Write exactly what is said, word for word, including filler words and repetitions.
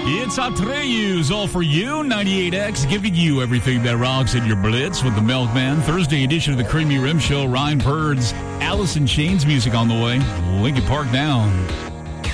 It's Atreyu's All For You, ninety-eight X, giving you everything that rocks in your blitz with the Milkman. Thursday edition of the Creamy Rim Show. Ryan Purds, Alice in Chains music on the way. Linkin Park down.